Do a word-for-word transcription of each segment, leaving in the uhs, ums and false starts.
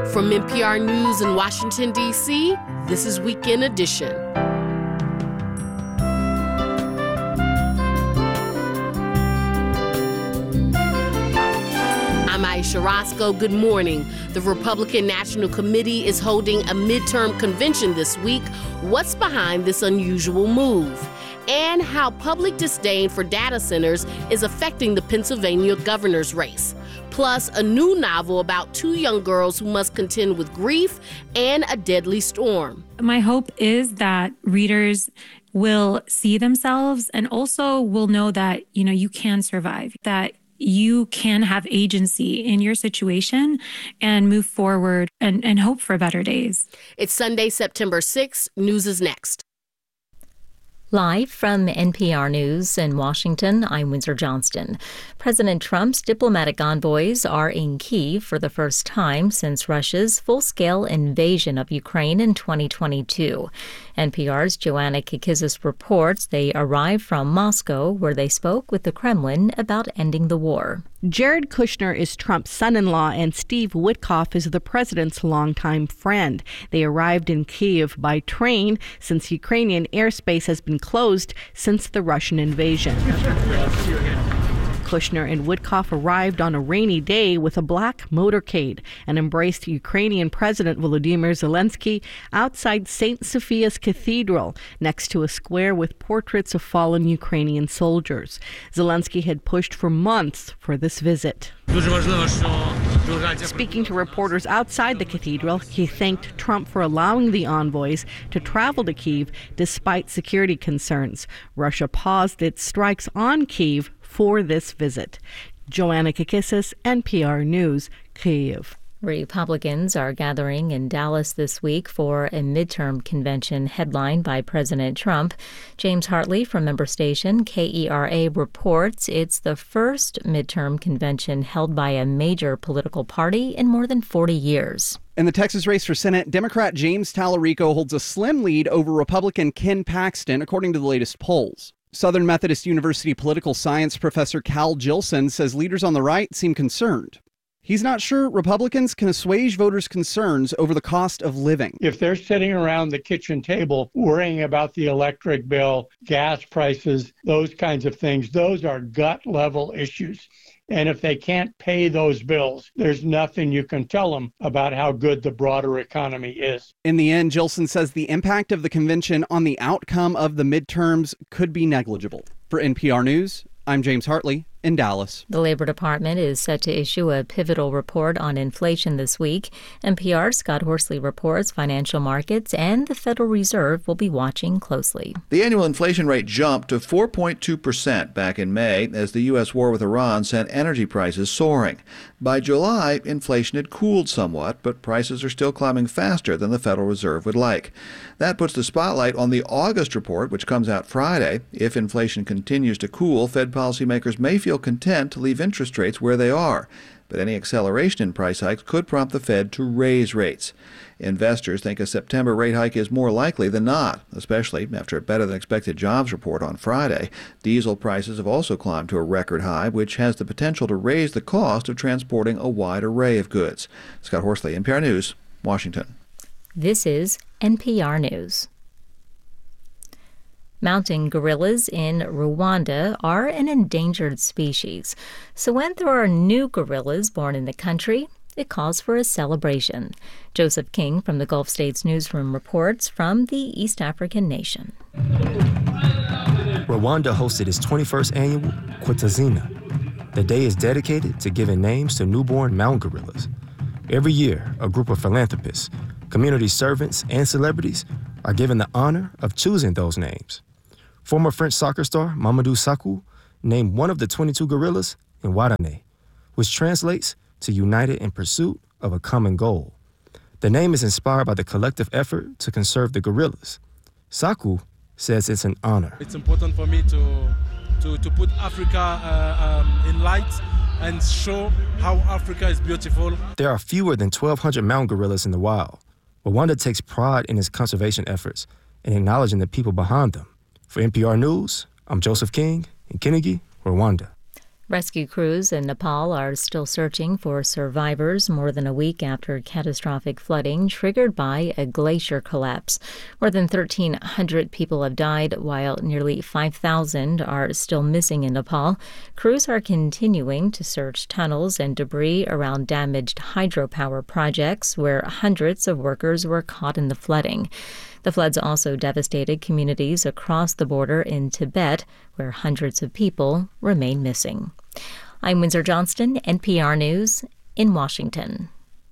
From N P R News in Washington, D C, this is Weekend Edition. I'm Aisha Roscoe. Good morning. The Republican National Committee is holding a midterm convention this week. What's behind this unusual move? And how public disdain for data centers is affecting the Pennsylvania governor's race. Plus, a new novel about two young girls who must contend with grief and a deadly storm. My hope is that readers will see themselves and also will know that, you know, you can survive, that you can have agency in your situation and move forward and, and hope for better days. It's Sunday, September sixth. News is next. Live from N P R News in Washington, I'm Windsor Johnston. President Trump's diplomatic envoys are in Kyiv for the first time since Russia's full-scale invasion of Ukraine in twenty twenty-two. N P R's Joanna Kikizis reports they arrived from Moscow, where they spoke with the Kremlin about ending the war. Jared Kushner is Trump's son-in-law, and Steve Witkoff is the president's longtime friend. They arrived in Kyiv by train since Ukrainian airspace has been closed since the Russian invasion. Kushner and Witkoff arrived on a rainy day with a black motorcade and embraced Ukrainian President Volodymyr Zelensky outside Saint Sophia's Cathedral, next to a square with portraits of fallen Ukrainian soldiers. Zelensky had pushed for months for this visit. Speaking to reporters outside the cathedral, he thanked Trump for allowing the envoys to travel to Kyiv despite security concerns. Russia paused its strikes on Kyiv for this visit. Joanna Kikizis, N P R News, Kyiv. Republicans are gathering in Dallas this week for a midterm convention headlined by President Trump. James Hartley from member station K E R A reports it's the first midterm convention held by a major political party in more than forty years. In the Texas race for Senate, Democrat James Tallarico holds a slim lead over Republican Ken Paxton, according to the latest polls. Southern Methodist University political science professor Cal Jilson says leaders on the right seem concerned. He's not sure Republicans can assuage voters' concerns over the cost of living. If they're sitting around the kitchen table worrying about the electric bill, gas prices, those kinds of things, those are gut-level issues. And if they can't pay those bills, there's nothing you can tell them about how good the broader economy is. In the end, Jilson says the impact of the convention on the outcome of the midterms could be negligible. For N P R News, I'm James Hartley in Dallas. The Labor Department is set to issue a pivotal report on inflation this week. N P R's Scott Horsley reports financial markets and the Federal Reserve will be watching closely. The annual inflation rate jumped to four point two percent back in May as the U S war with Iran sent energy prices soaring. By July, inflation had cooled somewhat, but prices are still climbing faster than the Federal Reserve would like. That puts the spotlight on the August report, which comes out Friday. If inflation continues to cool, Fed policymakers may feel content to leave interest rates where they are. But any acceleration in price hikes could prompt the Fed to raise rates. Investors think a September rate hike is more likely than not, especially after a better-than-expected jobs report on Friday. Diesel prices have also climbed to a record high, which has the potential to raise the cost of transporting a wide array of goods. Scott Horsley, N P R News, Washington. This is N P R News. Mountain gorillas in Rwanda are an endangered species. So when there are new gorillas born in the country, it calls for a celebration. Joseph King from the Gulf States Newsroom reports from the East African nation. Rwanda hosted its twenty-first annual Kwitazina. The day is dedicated to giving names to newborn mountain gorillas. Every year, a group of philanthropists, community servants, and celebrities are given the honor of choosing those names. Former French soccer star Mamadou Sakho named one of the twenty-two gorillas Nwadane, which translates to united in pursuit of a common goal. The name is inspired by the collective effort to conserve the gorillas. Sakho says it's an honor. It's important for me to to, to put Africa uh, um, in light and show how Africa is beautiful. There are fewer than twelve hundred mountain gorillas in the wild. Rwanda takes pride in its conservation efforts and acknowledging the people behind them. For N P R News, I'm Joseph King in Kinigi, Rwanda. Rescue crews in Nepal are still searching for survivors more than a week after catastrophic flooding triggered by a glacier collapse. More than thirteen hundred people have died, while nearly five thousand are still missing in Nepal. Crews are continuing to search tunnels and debris around damaged hydropower projects where hundreds of workers were caught in the flooding. The floods also devastated communities across the border in Tibet, where hundreds of people remain missing. I'm Windsor Johnston, N P R News, in Washington.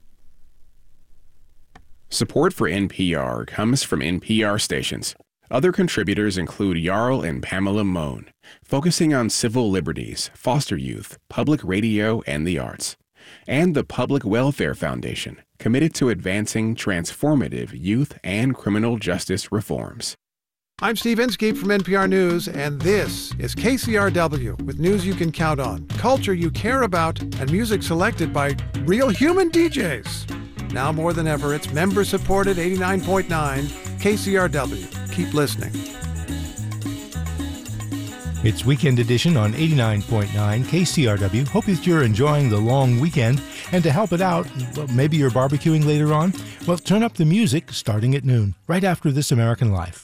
Support for N P R comes from N P R stations. Other contributors include Jarl and Pamela Mohn, focusing on civil liberties, foster youth, public radio, and the arts. And the Public Welfare Foundation, committed to advancing transformative youth and criminal justice reforms. I'm Steve Inskeep from N P R News, and this is K C R W with news you can count on, culture you care about, and music selected by real human D Js. Now more than ever, it's member-supported eighty-nine point nine K C R W. Keep listening. It's Weekend Edition on eighty-nine point nine K C R W. Hope that you're enjoying the long weekend. And to help it out, well, maybe you're barbecuing later on. Well, turn up the music starting at noon, right after This American Life.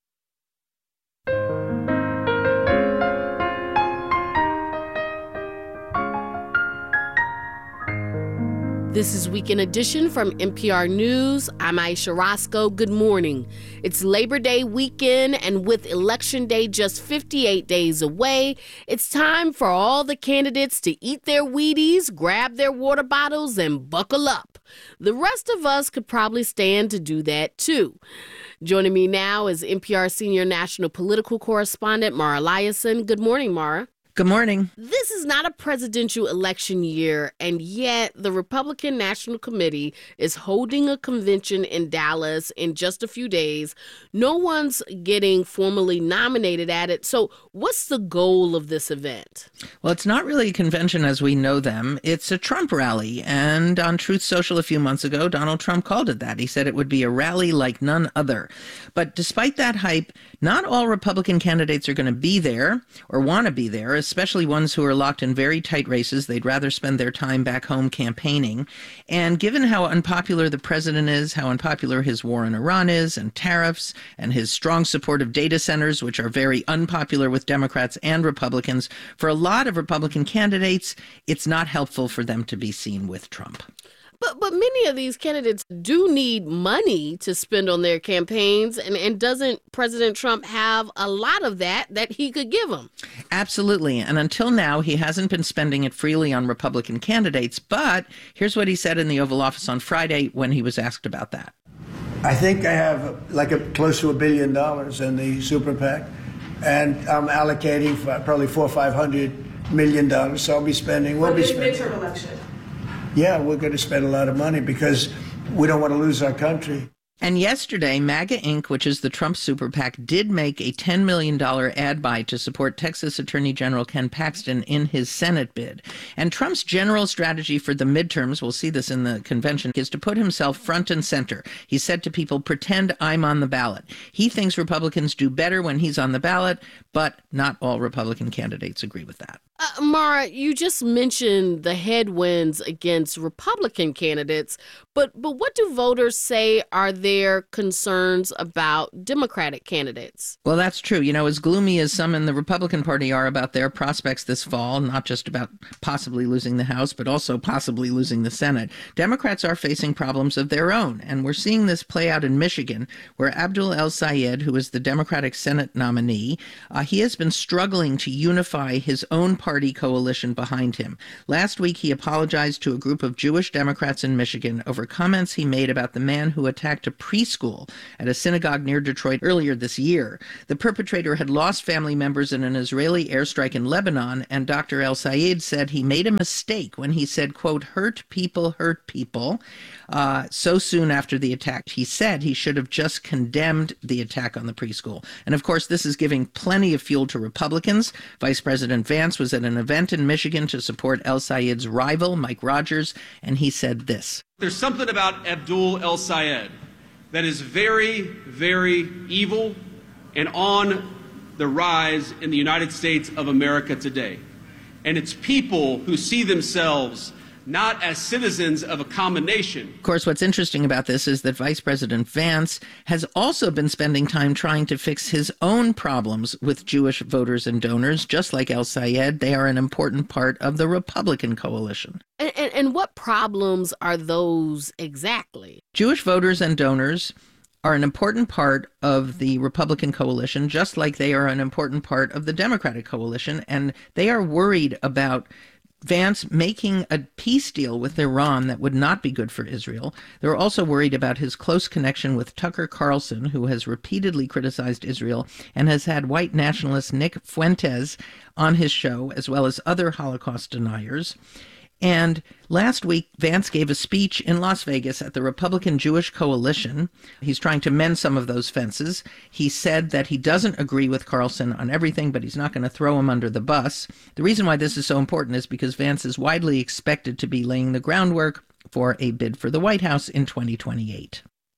This is Weekend Edition from N P R News. I'm Aisha Roscoe. Good morning. It's Labor Day weekend, and with Election Day just fifty-eight days away, it's time for all the candidates to eat their Wheaties, grab their water bottles, and buckle up. The rest of us could probably stand to do that, too. Joining me now is N P R senior national political correspondent Mara Liasson. Good morning, Mara. Good morning. This is not a presidential election year, and yet the Republican National Committee is holding a convention in Dallas in just a few days. No one's getting formally nominated at it. So what's the goal of this event? Well, it's not really a convention as we know them. It's a Trump rally. And on Truth Social a few months ago, Donald Trump called it that. He said it would be a rally like none other. But despite that hype, not all Republican candidates are going to be there or want to be there, especially ones who are locked in very tight races. They'd rather spend their time back home campaigning. And given how unpopular the president is, how unpopular his war in Iran is, and tariffs, and his strong support of data centers, which are very unpopular with Democrats and Republicans, for a lot of Republican candidates, it's not helpful for them to be seen with Trump. But but many of these candidates do need money to spend on their campaigns. And, and doesn't President Trump have a lot of that that he could give them? Absolutely. And until now, he hasn't been spending it freely on Republican candidates. But here's what he said in the Oval Office on Friday when he was asked about that. I think I have like a, close to a billion dollars in the super PAC. And I'm allocating for probably four or five hundred million dollars. So I'll be spending. We'll be spending. Midterm election. Yeah, we're going to spend a lot of money because we don't want to lose our country. And yesterday, MAGA Incorporated, which is the Trump super PAC, did make a ten million dollars ad buy to support Texas Attorney General Ken Paxton in his Senate bid. And Trump's general strategy for the midterms, we'll see this in the convention, is to put himself front and center. He said to people, pretend I'm on the ballot. He thinks Republicans do better when he's on the ballot, but not all Republican candidates agree with that. Uh, Mara, you just mentioned the headwinds against Republican candidates, but but what do voters say are their concerns about Democratic candidates? Well, that's true. You know, as gloomy as some in the Republican Party are about their prospects this fall, not just about possibly losing the House, but also possibly losing the Senate, Democrats are facing problems of their own. And we're seeing this play out in Michigan, where Abdul El-Sayed, who is the Democratic Senate nominee, uh, he has been struggling to unify his own party coalition behind him. Last week, he apologized to a group of Jewish Democrats in Michigan over comments he made about the man who attacked a preschool at a synagogue near Detroit earlier this year. The perpetrator had lost family members in an Israeli airstrike in Lebanon, and Doctor El-Sayed said he made a mistake when he said, quote, hurt people hurt people, uh, so soon after the attack. He said he should have just condemned the attack on the preschool. And of course, this is giving plenty of fuel to Republicans. Vice President Vance was at an event in Michigan to support El-Sayed's rival, Mike Rogers, and he said this. There's something about Abdul El-Sayed that is very, very evil and on the rise in the United States of America today. and its people who see themselves not as citizens of a common nation. Of course, what's interesting about this is that Vice President Vance has also been spending time trying to fix his own problems with Jewish voters and donors. Just like El Sayed, they are an important part of the Republican coalition. And, and, and what problems are those exactly? Jewish voters and donors are an important part of the Republican coalition, just like they are an important part of the Democratic coalition, and they are worried about Vance making a peace deal with Iran that would not be good for Israel. They're also worried about his close connection with Tucker Carlson, who has repeatedly criticized Israel and has had white nationalist Nick Fuentes on his show, as well as other Holocaust deniers. And last week, Vance gave a speech in Las Vegas at the Republican Jewish Coalition. He's trying to mend some of those fences. He said that he doesn't agree with Carlson on everything, but he's not going to throw him under the bus. The reason why this is so important is because Vance is widely expected to be laying the groundwork for a bid for the White House in twenty twenty-eight.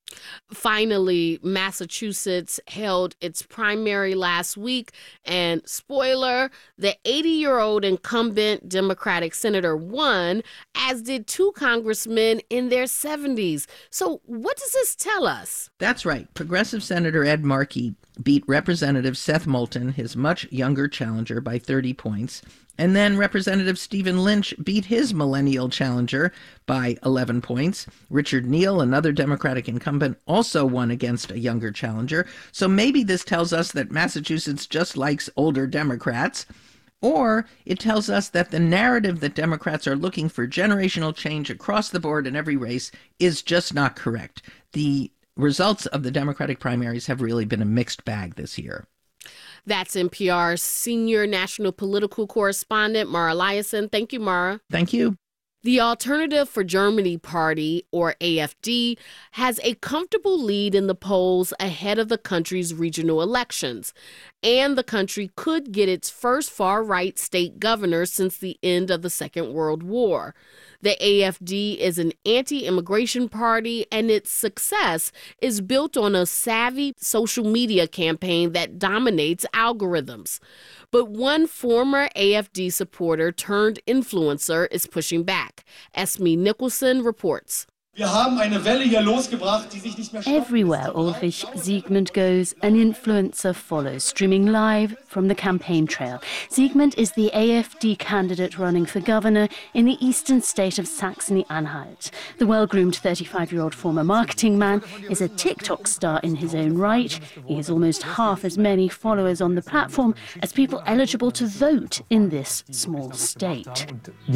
Finally, Massachusetts held its primary last week, and spoiler, the eighty-year-old incumbent Democratic senator won, as did two congressmen in their seventies. So what does this tell us? That's right. Progressive Senator Ed Markey beat Representative Seth Moulton, his much younger challenger, by thirty points. And then Representative Stephen Lynch beat his millennial challenger by eleven points. Richard Neal, another Democratic incumbent, also won against a younger challenger. So maybe this tells us that Massachusetts just likes older Democrats. Or it tells us that the narrative that Democrats are looking for generational change across the board in every race is just not correct. The results of the Democratic primaries have really been a mixed bag this year. That's N P R's senior national political correspondent, Mara Liasson. Thank you, Mara. Thank you. The Alternative for Germany Party, or A F D, has a comfortable lead in the polls ahead of the country's regional elections, and the country could get its first far-right state governor since the end of the Second World War. The A F D is an anti-immigration party, and its success is built on a savvy social media campaign that dominates algorithms. But one former A F D supporter turned influencer is pushing back. Esme Nicholson reports. Everywhere Ulrich Siegmund goes, an influencer follows, streaming live from the campaign trail. Siegmund is the A F D candidate running for governor in the eastern state of Saxony-Anhalt. The well-groomed thirty-five-year-old former marketing man is a TikTok star in his own right. He has almost half as many followers on the platform as people eligible to vote in this small state.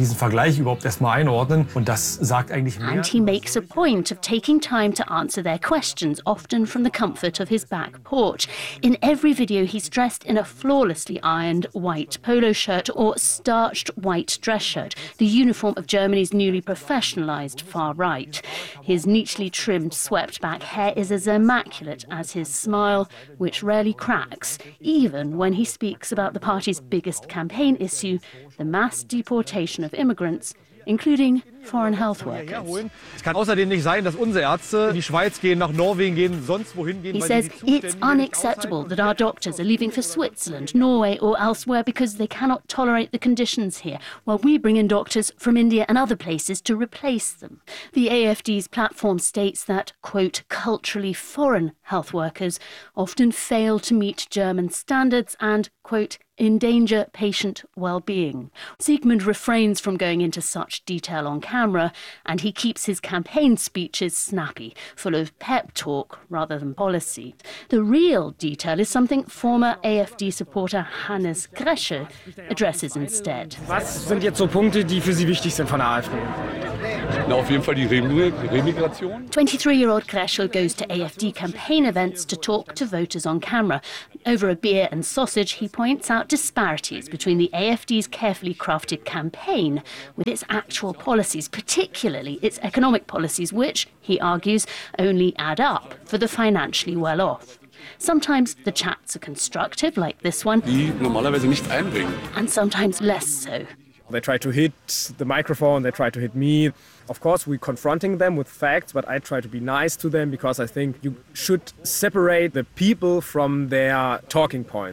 And he makes a point of taking time to answer their questions, often from the comfort of his back porch. In every video, he's dressed in a flawlessly ironed white polo shirt or starched white dress shirt, the uniform of Germany's newly professionalized far right. His neatly trimmed, swept-back hair is as immaculate as his smile, which rarely cracks, even when he speaks about the party's biggest campaign issue, the mass deportation of immigrants, including foreign health workers. Es kann außerdem nicht sein, dass unsere Ärzte in die Schweiz gehen, nach Norwegen gehen, sonst wohin gehen. He says it's unacceptable that our doctors are leaving for Switzerland, Norway or elsewhere because they cannot tolerate the conditions here, while we bring in doctors from India and other places to replace them. The A F D's platform states that, quote, culturally foreign health workers often fail to meet German standards and, quote, endanger patient well-being. Siegmund refrains from going into such detail on camera, and he keeps his campaign speeches snappy, full of pep talk rather than policy. The real detail is something former A F D supporter Hannes Gresche addresses instead. Was sind jetzt so Punkte, die für Sie wichtig sind von der AfD? Na, auf jeden Fall die Remigration. twenty-three-year-old Gresche goes to A F D campaign events to talk to voters on camera. Over a beer and sausage, he points out disparities between the A F D's carefully crafted campaign with its actual policies, particularly its economic policies, which, he argues, only add up for the financially well-off. Sometimes the chats are constructive, like this one, Die normalerweise nicht einbringen. and sometimes less so. They try to hit the microphone, they try to hit me. Of course, we're confronting them with facts, but I try to be nice to them because I think you should separate the people from their talking points.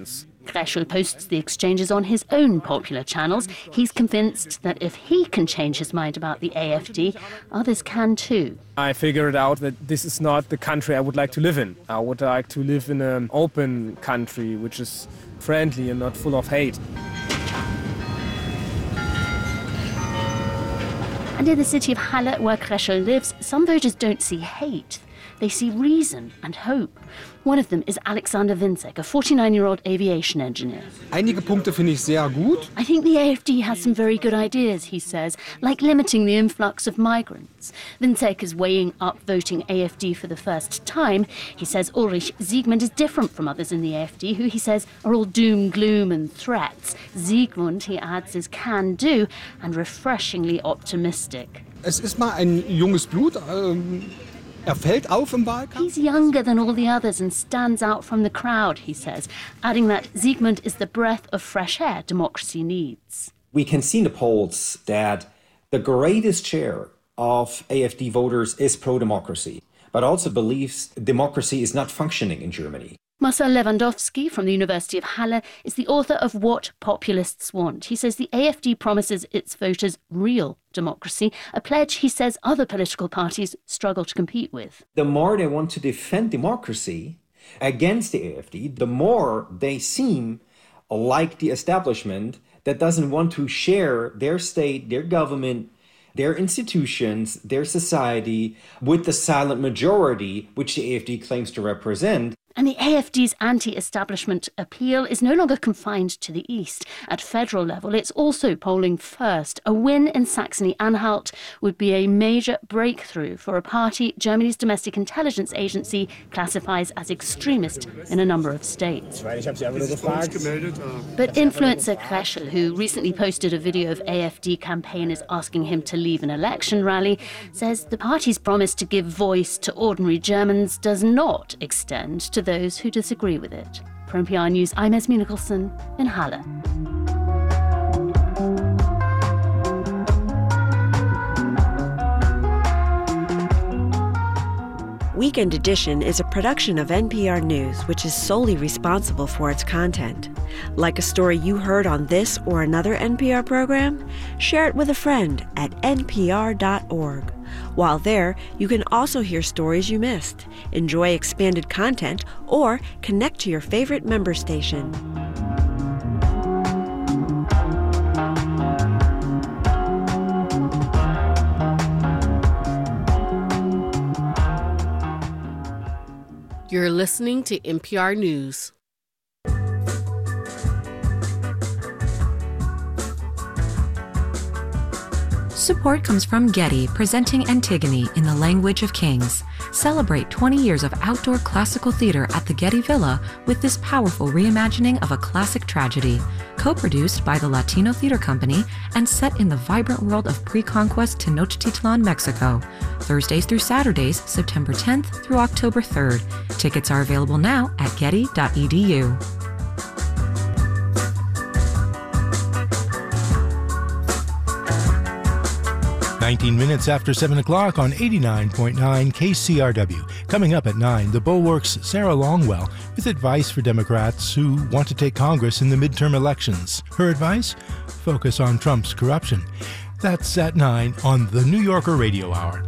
Kreschel posts the exchanges on his own popular channels. He's convinced that if he can change his mind about the A F D, others can too. I figured out that this is not the country I would like to live in. I would like to live in an open country, which is friendly and not full of hate. And in the city of Halle, where Kreschel lives, some voters don't see hate. They see reason and hope. One of them is Alexander Winzek, a forty-nine-year-old aviation engineer. Einige Punkte finde ich sehr gut. I think the A F D has some very good ideas, he says, like limiting the influx of migrants. Winzek is weighing up voting A F D for the first time. He says Ulrich Siegmund is different from others in the A F D, who he says are all doom, gloom and threats. Siegmund, he adds, is can-do and refreshingly optimistic. Es ist mal ein junges Blut. Ähm Er fällt auf im Wahlkampf. He's younger than all the others and stands out from the crowd, he says, adding that Siegmund is the breath of fresh air democracy needs. We can see in the polls that the greatest share of A F D voters is pro-democracy, but also believes democracy is not functioning in Germany. Marcel Lewandowski from the University of Halle is the author of What Populists Want. He says the A F D promises its voters real democracy, a pledge he says other political parties struggle to compete with. The more they want to defend democracy against the A F D, the more they seem like the establishment that doesn't want to share their state, their government, their institutions, their society with the silent majority which the A F D claims to represent. And the A F D's anti-establishment appeal is no longer confined to the East. At federal level, it's also polling first. A win in Saxony-Anhalt would be a major breakthrough for a party Germany's domestic intelligence agency classifies as extremist in a number of states. But influencer Kreschel, who recently posted a video of A F D campaigners asking him to leave an election rally, says the party's promise to give voice to ordinary Germans does not extend to those who disagree with it. For N P R News, I'm Esme Nicholson in Halle. Weekend Edition is a production of N P R News, which is solely responsible for its content. Like a story you heard on this or another N P R program? Share it with a friend at N P R dot org. While there, you can also hear stories you missed, enjoy expanded content, or connect to your favorite member station. You're listening to N P R News. Support comes from Getty, presenting Antigone in the Language of Kings. Celebrate twenty years of outdoor classical theater at the Getty Villa with this powerful reimagining of a classic tragedy. Co-produced by the Latino Theater Company and set in the vibrant world of pre-conquest Tenochtitlan, Mexico. Thursdays through Saturdays, September tenth through October third. Tickets are available now at getty dot e d u. nineteen minutes after seven o'clock on eighty-nine point nine K C R W. Coming up at nine, the Bulwark's Sarah Longwell with advice for Democrats who want to take Congress in the midterm elections. Her advice? Focus on Trump's corruption. That's at nine on the New Yorker Radio Hour.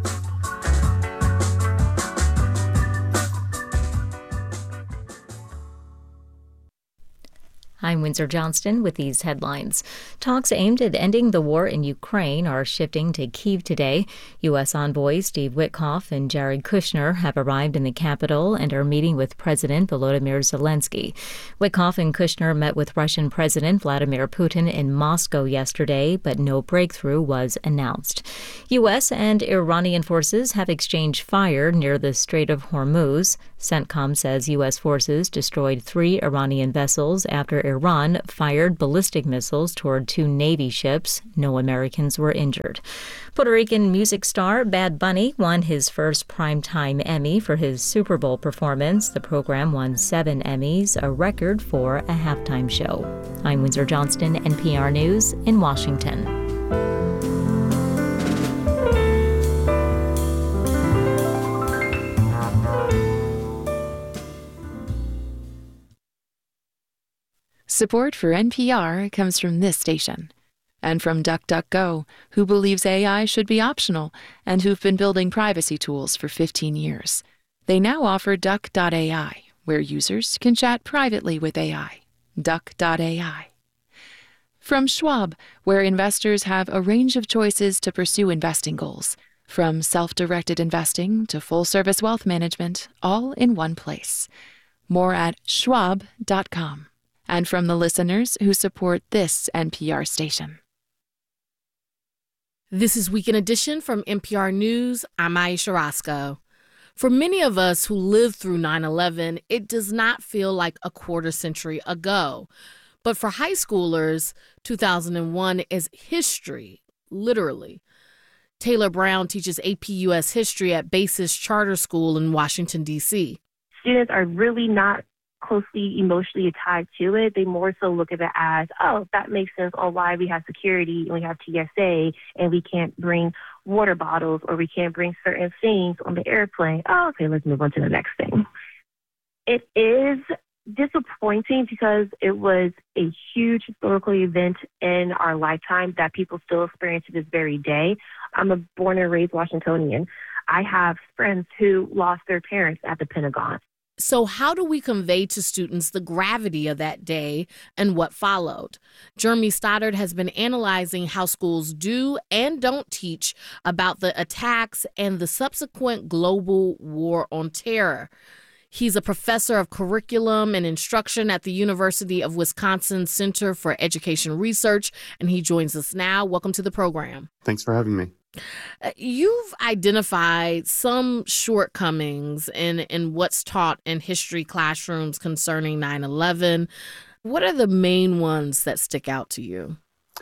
I'm Windsor Johnston with these headlines. Talks aimed at ending the war in Ukraine are shifting to Kyiv today. U S envoys Steve Witkoff and Jared Kushner have arrived in the capital and are meeting with President Volodymyr Zelensky. Witkoff and Kushner met with Russian President Vladimir Putin in Moscow yesterday, but no breakthrough was announced. U S and Iranian forces have exchanged fire near the Strait of Hormuz. CENTCOM says U S forces destroyed three Iranian vessels after Iran fired ballistic missiles toward two Navy ships. No Americans were injured. Puerto Rican music star Bad Bunny won his first Primetime Emmy for his Super Bowl performance. The program won seven Emmys, a record for a halftime show. I'm Windsor Johnston, N P R News in Washington. Support for N P R comes from this station. And from DuckDuckGo, who believes A I should be optional and who've been building privacy tools for fifteen years. They now offer Duck dot A I, where users can chat privately with A I. Duck dot A I. From Schwab, where investors have a range of choices to pursue investing goals, from self-directed investing to full-service wealth management, all in one place. More at schwab dot com. And from the listeners who support this N P R station. This is Weekend Edition from N P R News. I'm Aisha Roscoe. For many of us who lived through nine eleven, it does not feel like a quarter century ago. But for high schoolers, two thousand one is history, literally. Taylor Brown teaches A P U S history at Basis Charter School in Washington, D C. Students are really not closely emotionally tied to it. They more so look at it as, oh, that makes sense on why we have security and we have T S A and we can't bring water bottles or we can't bring certain things on the airplane. Oh, okay, let's move on to the next thing. It is disappointing because it was a huge historical event in our lifetime that people still experience to this very day. I'm a born and raised Washingtonian. I have friends who lost their parents at the Pentagon. So how do we convey to students the gravity of that day and what followed? Jeremy Stoddard has been analyzing how schools do and don't teach about the attacks and the subsequent global war on terror. He's a professor of curriculum and instruction at the University of Wisconsin Center for Education Research, and he joins us now. Welcome to the program. Thanks for having me. Uh, you've identified some shortcomings in, in what's taught in history classrooms concerning nine eleven. What are the main ones that stick out to you?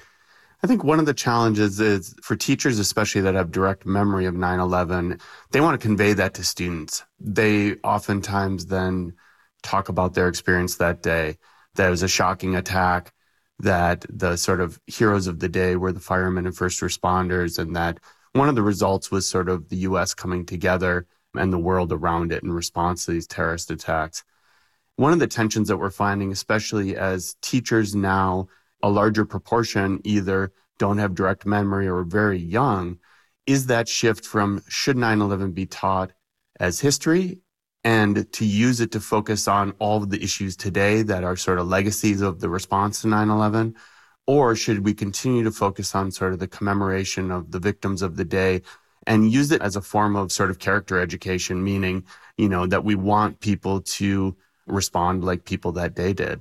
I think one of the challenges is for teachers, especially that have direct memory of nine eleven, they want to convey that to students. They oftentimes then talk about their experience that day. That it was a shocking attack, that the sort of heroes of the day were the firemen and first responders, and that one of the results was sort of the U S coming together and the world around it in response to these terrorist attacks. One of the tensions that we're finding, especially as teachers now, a larger proportion either don't have direct memory or are very young, is that shift from should nine eleven be taught as history and to use it to focus on all of the issues today that are sort of legacies of the response to nine eleven? Or should we continue to focus on sort of the commemoration of the victims of the day and use it as a form of sort of character education, meaning, you know, that we want people to respond like people that day did?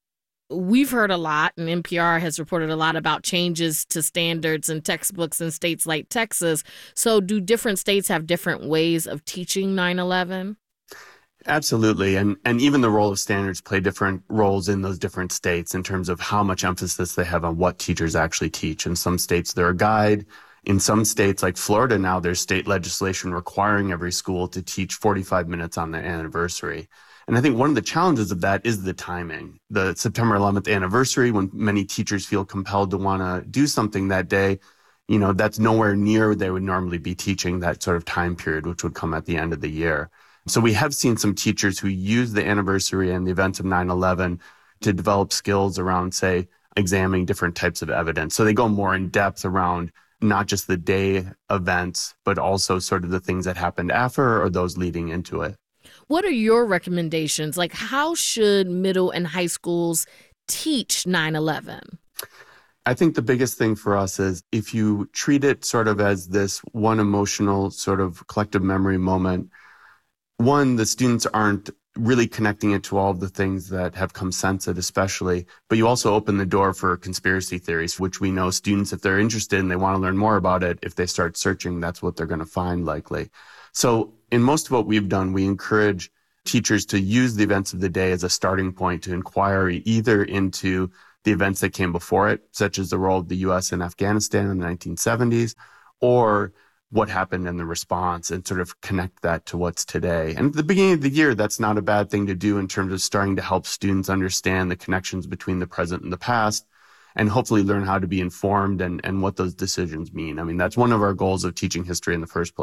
We've heard a lot, and N P R has reported a lot about changes to standards and textbooks in states like Texas. So do different states have different ways of teaching nine eleven? Absolutely. And and even the role of standards play different roles in those different states in terms of how much emphasis they have on what teachers actually teach. In some states, they're a guide. In some states, like Florida now, there's state legislation requiring every school to teach forty-five minutes on their anniversary. And I think one of the challenges of that is the timing. The September eleventh anniversary, when many teachers feel compelled to want to do something that day, you know, that's nowhere near they would normally be teaching that sort of time period, which would come at the end of the year. So we have seen some teachers who use the anniversary and the events of nine eleven to develop skills around, say, examining different types of evidence. So they go more in depth around not just the day events, but also sort of the things that happened after or those leading into it. What are your recommendations? Like, how should middle and high schools teach nine eleven? I think the biggest thing for us is if you treat it sort of as this one emotional sort of collective memory moment, one, the students aren't really connecting it to all of the things that have come since it, especially, but you also open the door for conspiracy theories, which we know students, if they're interested and they want to learn more about it, if they start searching, that's what they're going to find likely. So in most of what we've done, we encourage teachers to use the events of the day as a starting point to inquiry either into the events that came before it, such as the role of the U S in Afghanistan in the nineteen seventies, or what happened in the response, and sort of connect that to what's today. And at the beginning of the year, that's not a bad thing to do in terms of starting to help students understand the connections between the present and the past, and hopefully learn how to be informed and, and what those decisions mean. I mean, that's one of our goals of teaching history in the first place.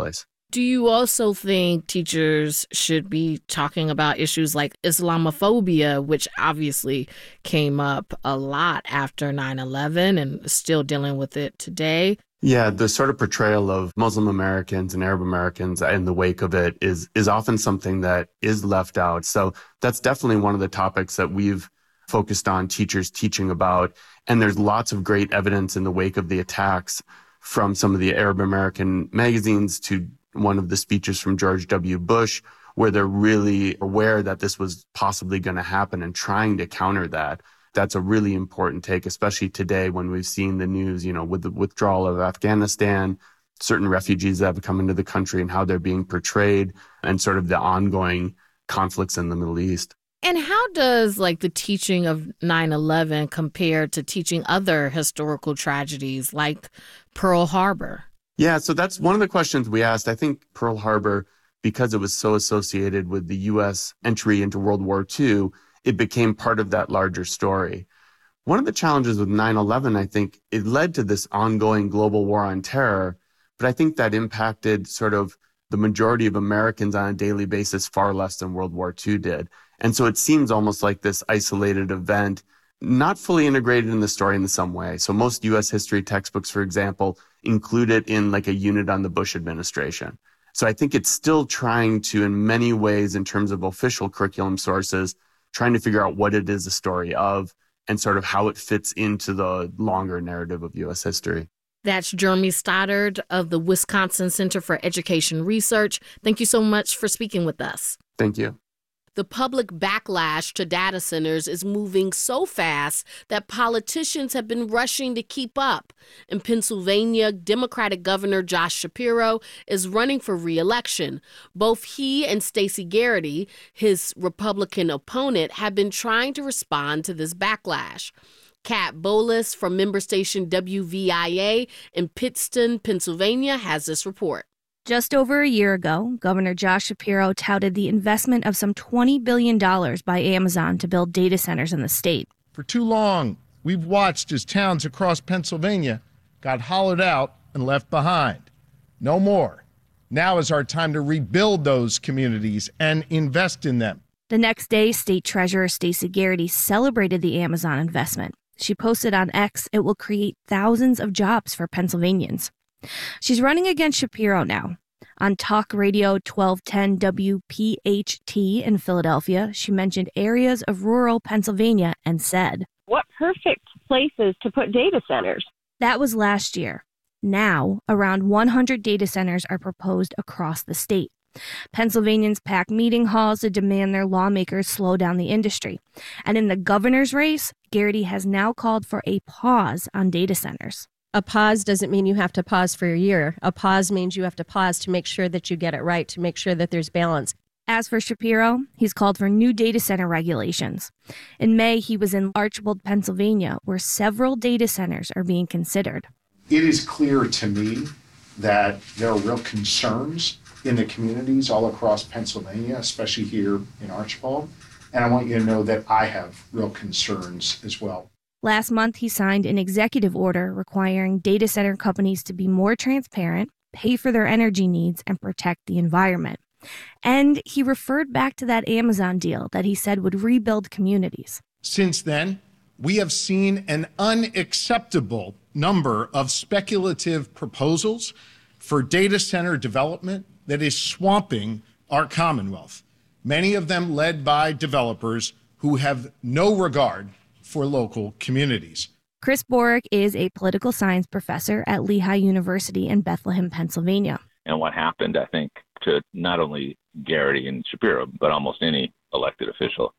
Do you also think teachers should be talking about issues like Islamophobia, which obviously came up a lot after nine eleven and still dealing with it today? Yeah, the sort of portrayal of Muslim Americans and Arab Americans in the wake of it is is often something that is left out. So that's definitely one of the topics that we've focused on teachers teaching about. And there's lots of great evidence in the wake of the attacks, from some of the Arab American magazines to one of the speeches from George W. Bush, where they're really aware that this was possibly going to happen and trying to counter that. That's a really important take, especially today when we've seen the news, you know, with the withdrawal of Afghanistan, certain refugees that have come into the country and how they're being portrayed, and sort of the ongoing conflicts in the Middle East. And how does like the teaching of nine eleven compare to teaching other historical tragedies like Pearl Harbor? Yeah, so that's one of the questions we asked. I think Pearl Harbor, because it was so associated with the U S entry into World War Two, it became part of that larger story. One of the challenges with nine eleven, I think, it led to this ongoing global war on terror, but I think that impacted sort of the majority of Americans on a daily basis far less than World War Two did. And so it seems almost like this isolated event, not fully integrated in the story in some way. So most U S history textbooks, for example, include it in like a unit on the Bush administration. So I think it's still trying to, in many ways, in terms of official curriculum sources, trying to figure out what it is a story of and sort of how it fits into the longer narrative of U S history. That's Jeremy Stoddard of the Wisconsin Center for Education Research. Thank you so much for speaking with us. Thank you. The public backlash to data centers is moving so fast that politicians have been rushing to keep up. In Pennsylvania, Democratic Governor Josh Shapiro is running for re-election. Both he and Stacey Garrity, his Republican opponent, have been trying to respond to this backlash. Kat Bolis from member station W V I A in Pittston, Pennsylvania, has this report. Just over a year ago, Governor Josh Shapiro touted the investment of some twenty billion dollars by Amazon to build data centers in the state. For too long, we've watched as towns across Pennsylvania got hollowed out and left behind. No more. Now is our time to rebuild those communities and invest in them. The next day, State Treasurer Stacey Garrity celebrated the Amazon investment. She posted on X, "It will create thousands of jobs for Pennsylvanians." She's running against Shapiro now. On Talk Radio twelve ten W P H T in Philadelphia, she mentioned areas of rural Pennsylvania and said, "What perfect places to put data centers." That was last year. Now, around one hundred data centers are proposed across the state. Pennsylvanians pack meeting halls to demand their lawmakers slow down the industry. And in the governor's race, Garrity has now called for a pause on data centers. A pause doesn't mean you have to pause for a year. A pause means you have to pause to make sure that you get it right, to make sure that there's balance. As for Shapiro, he's called for new data center regulations. In May, he was in Archbold, Pennsylvania, where several data centers are being considered. It is clear to me that there are real concerns in the communities all across Pennsylvania, especially here in Archbold. And I want you to know that I have real concerns as well. Last month, he signed an executive order requiring data center companies to be more transparent, pay for their energy needs, and protect the environment. And he referred back to that Amazon deal that he said would rebuild communities. Since then, we have seen an unacceptable number of speculative proposals for data center development that is swamping our Commonwealth, many of them led by developers who have no regard for local communities. Chris Borick is a political science professor at Lehigh University in Bethlehem, Pennsylvania. And what happened, I think, to not only Garrity and Shapiro, but almost any elected official,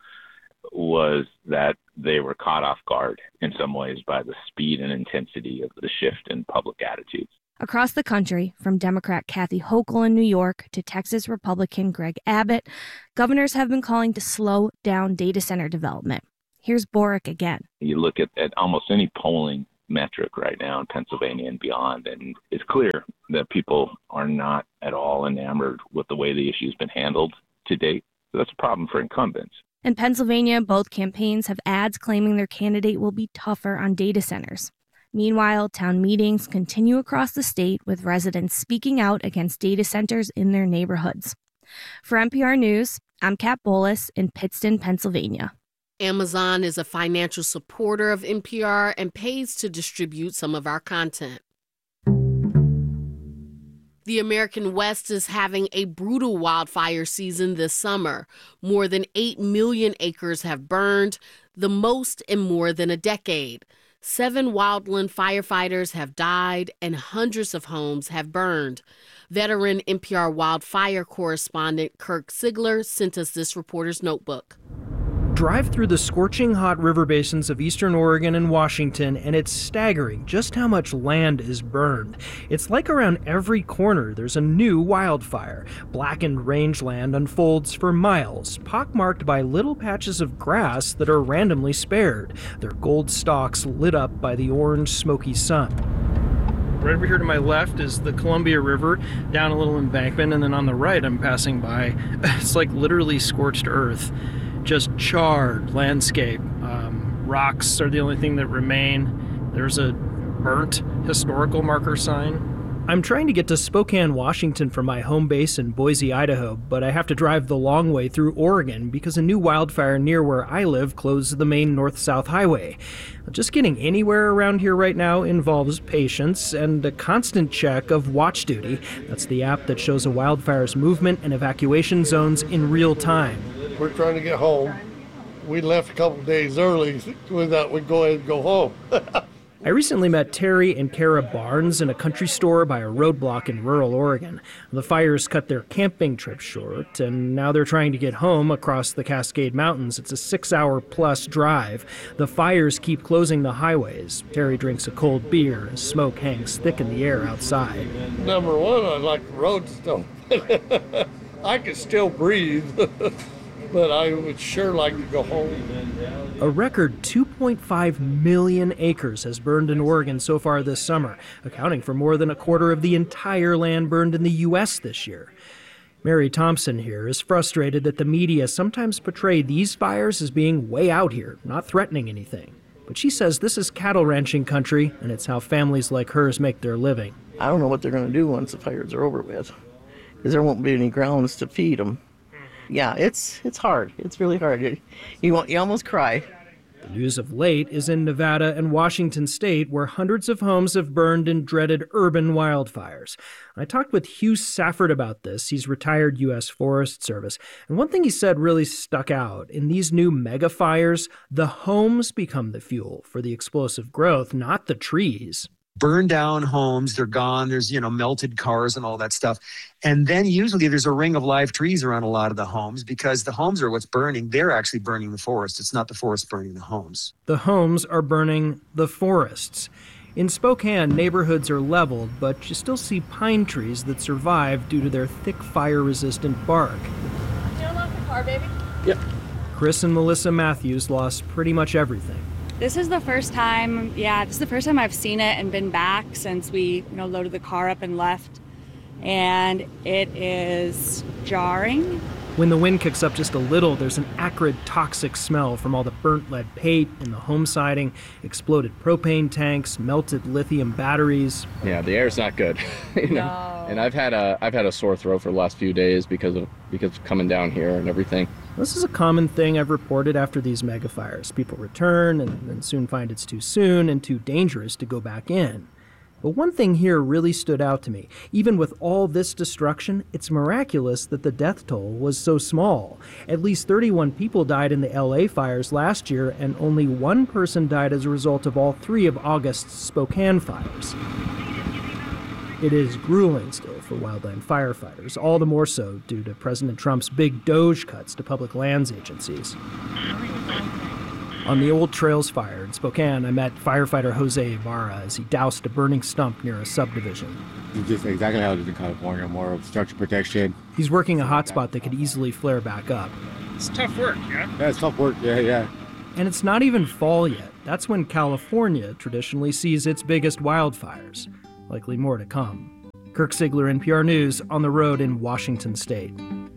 was that they were caught off guard in some ways by the speed and intensity of the shift in public attitudes. Across the country, from Democrat Kathy Hochul in New York to Texas Republican Greg Abbott, governors have been calling to slow down data center development. Here's Borick again. You look at, at almost any polling metric right now in Pennsylvania and beyond, and it's clear that people are not at all enamored with the way the issue's been handled to date. So that's a problem for incumbents. In Pennsylvania, both campaigns have ads claiming their candidate will be tougher on data centers. Meanwhile, town meetings continue across the state with residents speaking out against data centers in their neighborhoods. For N P R News, I'm Kat Bolus in Pittston, Pennsylvania. Amazon is a financial supporter of N P R and pays to distribute some of our content. The American West is having a brutal wildfire season this summer. More than eight million acres have burned, the most in more than a decade. Seven wildland firefighters have died and hundreds of homes have burned. Veteran N P R wildfire correspondent Kirk Sigler sent us this reporter's notebook. Drive through the scorching hot river basins of eastern Oregon and Washington, and it's staggering just how much land is burned. It's like around every corner there's a new wildfire. Blackened rangeland unfolds for miles, pockmarked by little patches of grass that are randomly spared, their gold stalks lit up by the orange, smoky sun. Right over here to my left is the Columbia River, down a little embankment, and then on the right I'm passing by. It's like literally scorched earth. Just charred landscape. Um, rocks are the only thing that remain. There's a burnt historical marker sign. I'm trying to get to Spokane, Washington from my home base in Boise, Idaho, but I have to drive the long way through Oregon because a new wildfire near where I live closed the main north-south highway. Just getting anywhere around here right now involves patience and a constant check of Watch Duty. That's the app that shows a wildfire's movement and evacuation zones in real time. We're trying to get home. We left a couple days early. We thought we'd go ahead and go home. I recently met Terry and Kara Barnes in a country store by a roadblock in rural Oregon. The fires cut their camping trip short, and now they're trying to get home across the Cascade Mountains. It's a six-hour-plus drive. The fires keep closing the highways. Terry drinks a cold beer as smoke hangs thick in the air outside. Number one, I like the road stuff. I can still breathe. But I would sure like to go home. A record two point five million acres has burned in Oregon so far this summer, accounting for more than a quarter of the entire land burned in the U S this year. Mary Thompson here is frustrated that the media sometimes portray these fires as being way out here, not threatening anything. But she says this is cattle ranching country, and it's how families like hers make their living. I don't know what they're going to do once the fires are over with, because there won't be any grounds to feed them. Yeah, it's it's hard. It's really hard. You, you, want, you almost cry. The news of late is in Nevada and Washington state, where hundreds of homes have burned in dreaded urban wildfires. I talked with Hugh Safford about this. He's retired U S Forest Service. And one thing he said really stuck out. In these new mega fires, the homes become the fuel for the explosive growth, not the trees. Burn down homes, they're gone, there's, you know, melted cars and all that stuff. And then usually there's a ring of live trees around a lot of the homes because the homes are what's burning. They're actually burning the forest. It's not the forest burning the homes. The homes are burning the forests. In Spokane, neighborhoods are leveled, but you still see pine trees that survive due to their thick fire-resistant bark. Can you unlock the car, baby? Yep. Chris and Melissa Matthews lost pretty much everything. This is the first time, yeah, this is the first time I've seen it and been back since we, you know, loaded the car up and left. And it is jarring. When the wind kicks up just a little, there's an acrid, toxic smell from all the burnt lead paint in the home siding, exploded propane tanks, melted lithium batteries. Yeah, the air's not good. you know? No. And I've had a I've had a sore throat for the last few days because of because of coming down here and everything. This is a common thing I've reported after these megafires. People return and then soon find it's too soon and too dangerous to go back in. But one thing here really stood out to me. Even with all this destruction, it's miraculous that the death toll was so small. At least thirty-one people died in the L A fires last year, and only one person died as a result of all three of August's Spokane fires. It is grueling still for wildland firefighters, all the more so due to President Trump's big DOGE cuts to public lands agencies. On the Old Trails fire in Spokane, I met firefighter Jose Ibarra as he doused a burning stump near a subdivision. It's just exactly how it is in California, more of structure protection. He's working a hotspot that could easily flare back up. It's tough work, yeah? Yeah, it's tough work, yeah, yeah. And it's not even fall yet. That's when California traditionally sees its biggest wildfires. Likely more to come. Kirk Sigler, N P R News, on the road in Washington State.